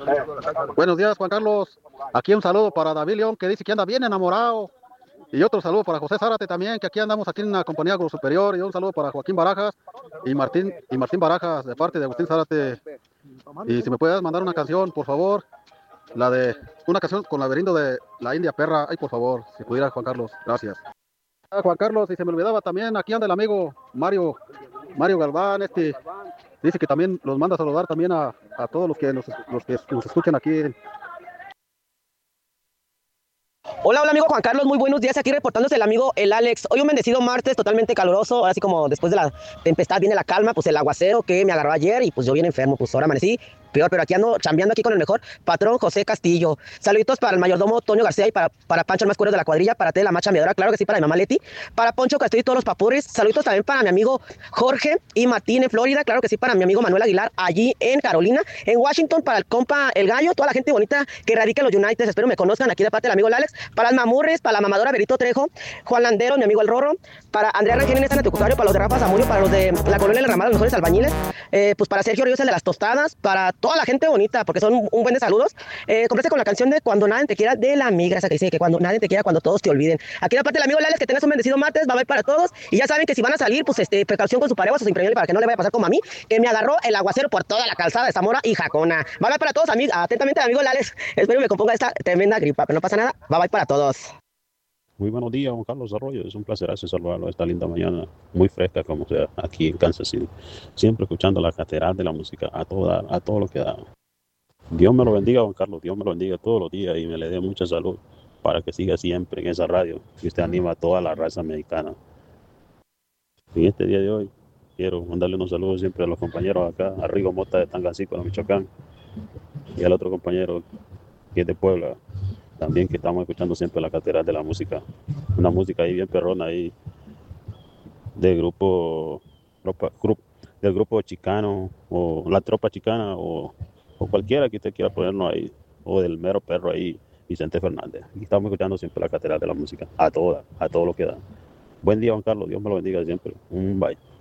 Buenos días, Juan Carlos. Aquí un saludo para David León, que dice que anda bien enamorado. Y otro saludo para José Zárate también, que aquí andamos aquí en la compañía Grupo Superior. Y un saludo para Joaquín Barajas y Martín Barajas, de parte de Agustín Zárate. Y si me puedes mandar una canción, por favor, la de una canción con laberinto de la India Perra. Ay, por favor, si pudiera, Juan Carlos. Gracias. Juan Carlos, y se me olvidaba también, aquí anda el amigo Mario Galván, dice que también los manda a saludar también a todos los que nos escuchan aquí. Hola, hola amigo Juan Carlos, muy buenos días. Aquí reportándose el amigo el Alex. Hoy un bendecido martes totalmente caluroso. Ahora sí como después de la tempestad viene la calma, pues el aguacero que me agarró ayer y pues yo bien enfermo, pues ahora amanecí peor, pero aquí ando chambeando aquí con el mejor patrón José Castillo. Saluditos para el mayordomo Toño García y para Pancho el más cuero de la cuadrilla, para Tela la macha meadora, claro que sí, para mi mamá Leti, para Poncho Castillo y todos los papurris. Saluditos también para mi amigo Jorge y Martín en Florida, claro que sí, para mi amigo Manuel Aguilar allí en Carolina, en Washington, para el compa El Gallo, toda la gente bonita que radica en los United, espero me conozcan aquí de parte del amigo el Alex, para el Mamurres, para la mamadora Berito Trejo, Juan Landero, mi amigo El Rorro, para Andrea Rangel en esta Natucusario, para los de Rafa Zamudio, para los de la Colonia del Ramal, los mejores albañiles, pues para Sergio Ríos, el de las tostadas, para toda la gente bonita, porque son un buen de saludos. Complete con la canción de Cuando nadie te quiera, de la migra, esa que dice que cuando nadie te quiera, cuando todos te olviden. Aquí de parte del amigo Lales, que tengas un bendecido martes, va a haber para todos, y ya saben que si van a salir, pues precaución con su paraguas o su impermeable para que no le vaya a pasar como a mí, que me agarró el aguacero por toda la calzada de Zamora y Jacona. Va a haber para todos, amigos, atentamente el amigo Lales, espero que me componga esta tremenda gripa, pero no pasa nada, va a haber para todos. Muy buenos días, Juan Carlos Arroyo. Es un placer saludarlo esta linda mañana, muy fresca como sea, aquí en Kansas City. Siempre escuchando la catedral de la música a todo lo que da. Dios me lo bendiga, Juan Carlos. Dios me lo bendiga todos los días y me le dé mucha salud para que siga siempre en esa radio y usted anima a toda la raza mexicana. En este día de hoy, quiero mandarle unos saludos siempre a los compañeros acá, a Rigo Mota de Tangancícuaro, Michoacán, y al otro compañero que es de Puebla, también que estamos escuchando siempre la catedral de la música. Una música ahí bien perrona ahí del del grupo chicano o la tropa chicana o cualquiera que usted quiera ponernos ahí o del mero perro ahí Vicente Fernández. Y estamos escuchando siempre la catedral de la música a todo lo que da. Buen día, Juan Carlos, Dios me lo bendiga siempre. Bye.